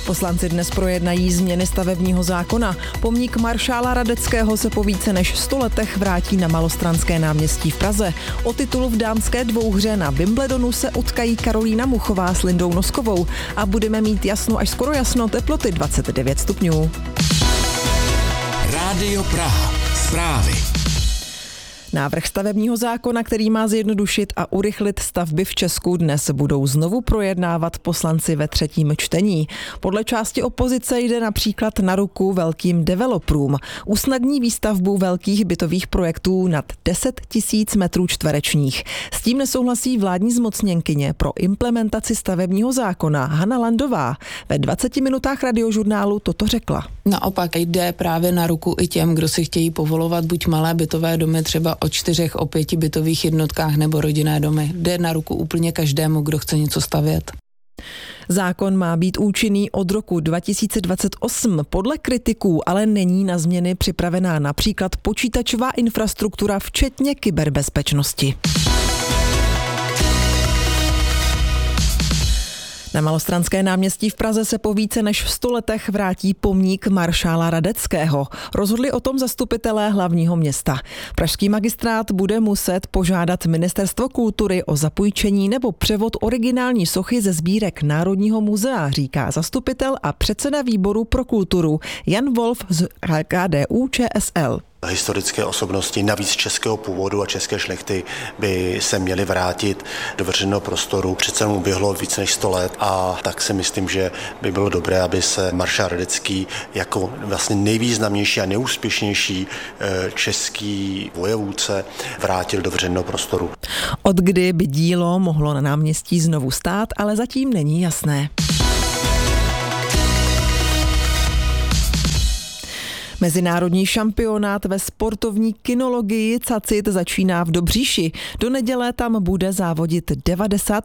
Poslanci dnes projednají změny stavebního zákona. Pomník maršála Radeckého se po více než 100 letech vrátí na Malostranské náměstí v Praze. O titul v dámské dvouhře na Wimbledonu se utkají Karolína Muchová s Lindou Noskovou a budeme mít jasno až skoro jasno, teploty 29 stupňů. Rádio Praha. Zprávy. Návrh stavebního zákona, který má zjednodušit a urychlit stavby v Česku, dnes budou znovu projednávat poslanci ve třetím čtení. Podle části opozice jde například na ruku velkým developerům. Usnadní výstavbu velkých bytových projektů nad 10 000 metrů čtverečních. S tím nesouhlasí vládní zmocněnkyně pro implementaci stavebního zákona Hana Landová. Ve 20 minutách Radiožurnálu toto řekla. Naopak jde právě na ruku i těm, kdo si chtějí povolovat buď malé bytové domy třeba o 4, o 5 bytových jednotkách nebo rodinné domy. Jde na ruku úplně každému, kdo chce něco stavět. Zákon má být účinný od roku 2028. Podle kritiků ale není na změny připravená například počítačová infrastruktura, včetně kyberbezpečnosti. Na Malostranské náměstí v Praze se po více než 100 letech vrátí pomník maršála Radeckého. Rozhodli o tom zastupitelé hlavního města. Pražský magistrát bude muset požádat Ministerstvo kultury o zapůjčení nebo převod originální sochy ze sbírek Národního muzea, říká zastupitel a předseda výboru pro kulturu Jan Wolf z KDU-ČSL. Historické osobnosti, navíc českého původu a české šlechty, by se měly vrátit do veřejného prostoru. Přece mu uběhlo více než 100 let a tak si myslím, že by bylo dobré, aby se maršál Radecký jako vlastně nejvýznamnější a nejúspěšnější český vojevůdce vrátil do veřejného prostoru. Od kdy by dílo mohlo na náměstí znovu stát, ale zatím není jasné. Mezinárodní šampionát ve sportovní kynologii CACIT začíná v Dobříši. Do neděle tam bude závodit 90